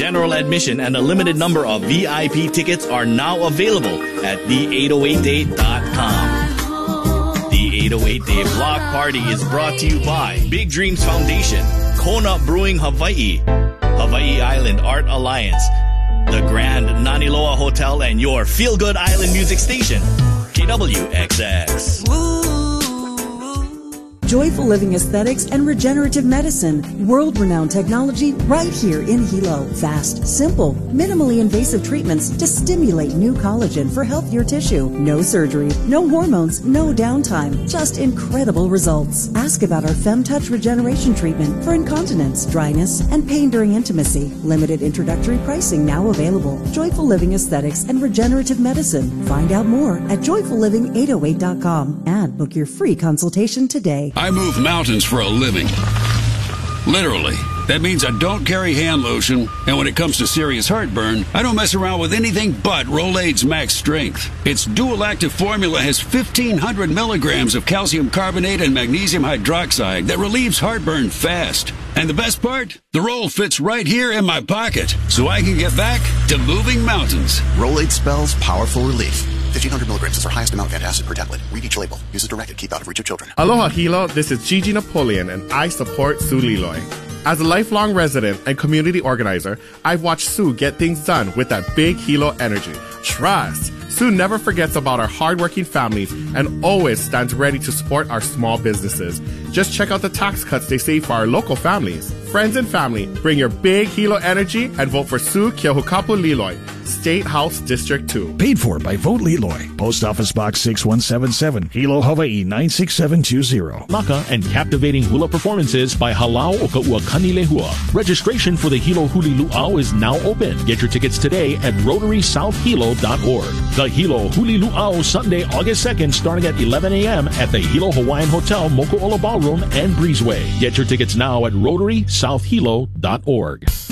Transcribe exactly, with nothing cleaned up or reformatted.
General admission and a limited number of V I P tickets are now available at the eight oh eight day dot com. The eight oh eight Day Block Party is brought to you by Big Dreams Foundation, Kona Brewing Hawaii, Hawaii Island Art Alliance, the Grand Naniloa Hotel, and your feel-good island music station, K W X X. Joyful Living Aesthetics and Regenerative Medicine. World-renowned technology right here in Hilo. Fast, simple, minimally invasive treatments to stimulate new collagen for healthier tissue. No surgery, no hormones, no downtime. Just incredible results. Ask about our FemTouch Regeneration Treatment for incontinence, dryness, and pain during intimacy. Limited introductory pricing now available. Joyful Living Aesthetics and Regenerative Medicine. Find out more at joyful living eight oh eight dot com and book your free consultation today. I move mountains for a living. Literally. That means I don't carry hand lotion, and when it comes to serious heartburn, I don't mess around with anything but Rolaids Max Strength. Its dual active formula has fifteen hundred milligrams of calcium carbonate and magnesium hydroxide that relieves heartburn fast. And the best part? The roll fits right here in my pocket, so I can get back to moving mountains. Rolaids spells powerful relief. fifteen hundred milligrams is our highest amount of antacid per tablet. Read each label. Use as directed. Keep out of reach of children. Aloha Hilo, this is Gigi Napoleon, and I support Sue Liloy. As a lifelong resident and community organizer, I've watched Sue get things done with that big Hilo energy. Trust! Sue never forgets about our hardworking families and always stands ready to support our small businesses. Just check out the tax cuts they save for our local families. Friends and family, bring your big Hilo energy and vote for Sue Keohukapu Liloy, State House District two. Paid for by Vote Liloy. Post Office Box six one seven seven, Hilo, Hawaii nine six seven two zero. Laka and captivating hula performances by Halau Oka'ua Kanilehua. Registration for the Hilo Huli Luau is now open. Get your tickets today at rotary south hilo dot org. The Hilo Huli Luau, Sunday, August second, starting at eleven a.m. at the Hilo Hawaiian Hotel, Moku'ola Ballroom and Breezeway. Get your tickets now at rotary south hilo dot org.